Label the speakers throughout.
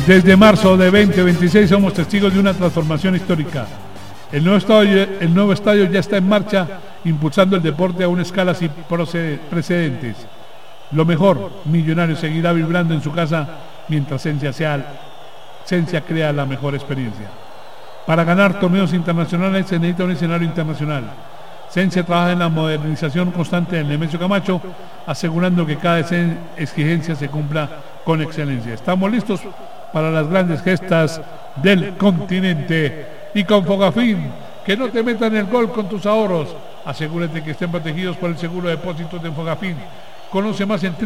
Speaker 1: Desde marzo de 2026 somos testigos de una transformación histórica. El nuevo estadio ya está en marcha, impulsando el deporte a una escala sin precedentes. Lo mejor, Millonarios seguirá vibrando en su casa mientras Sensia crea la mejor experiencia. Para ganar torneos internacionales se necesita un escenario internacional. Sensia trabaja en la modernización constante del Nemesio Camacho, asegurando que cada exigencia se cumpla con excelencia. Estamos listos para las grandes gestas del continente. Y con Fogafín, que no te metan el gol con tus ahorros. Asegúrate que estén protegidos por el seguro de depósitos de Fogafín. Conoce más en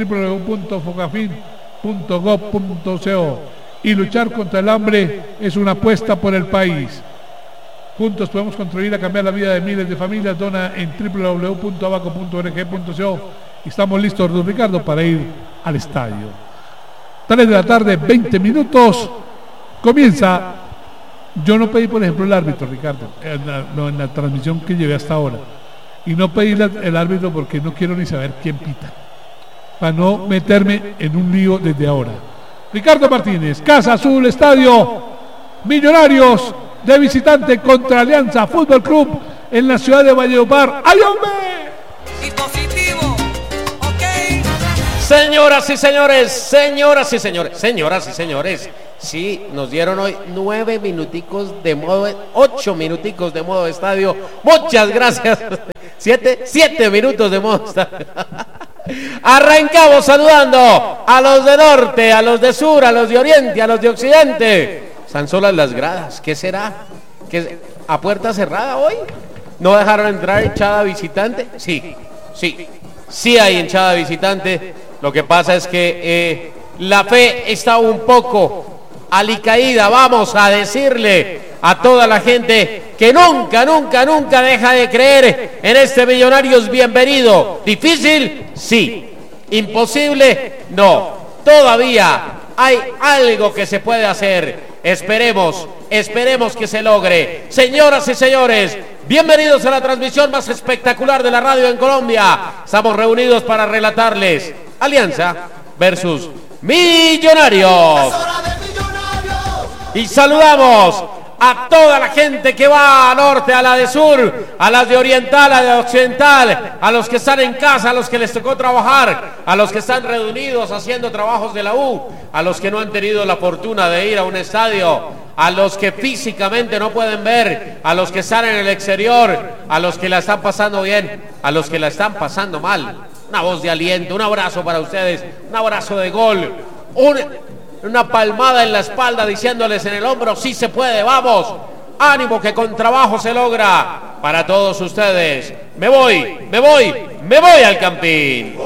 Speaker 1: www.fogafin.gov.co. Y luchar contra el hambre es una apuesta por el país. Juntos podemos contribuir a cambiar la vida de miles de familias. Dona en www.abaco.org.co. Y estamos listos, don Ricardo, para ir al estadio. 3 de la tarde, 20 minutos. Comienza. Yo no pedí, por ejemplo, el árbitro, Ricardo, en la transmisión que llevé hasta ahora. Y no pedí el árbitro porque no quiero ni saber quién pita. Para no meterme en un lío desde ahora. Ricardo Martínez, Casa Azul, Estadio Millonarios de visitante contra Alianza Fútbol Club en la ciudad de Valledupar. ¡Ay, hombre!
Speaker 2: Y positivo, ok.
Speaker 3: Señoras y señores, señoras y señores, señoras y señores, sí, nos dieron hoy 9 minuticos de modo, 8 minuticos de modo estadio. Muchas gracias. 7 minutos de modo estadio. Arrancamos saludando a los de norte, a los de sur, a los de oriente, a los de occidente. Están solas las gradas, ¿qué será? ¿Que a puerta cerrada hoy? ¿No dejaron entrar hinchada visitante? Sí hay hinchada visitante. Lo que pasa es que la fe está un poco alicaída. Vamos a decirle a toda la gente que nunca deja de creer en este Millonarios. Bienvenido. ¿Difícil? Sí. ¿Imposible? No. Todavía hay algo que se puede hacer. Esperemos que se logre. Señoras y señores, bienvenidos a la transmisión más espectacular de la radio en Colombia. Estamos reunidos para relatarles Alianza versus Millonarios. Y saludamos a toda la gente que va a norte, a la de sur, a las de oriental, a la de occidental, a los que están en casa, a los que les tocó trabajar, a los que están reunidos haciendo trabajos de la U, a los que no han tenido la fortuna de ir a un estadio, a los que físicamente no pueden ver, a los que están en el exterior, a los que la están pasando bien, a los que la están pasando mal. Una voz de aliento, un abrazo para ustedes, un abrazo de gol, una palmada en la espalda diciéndoles en el hombro: sí se puede, vamos, ánimo que con trabajo se logra. Para todos ustedes, me voy al Campín.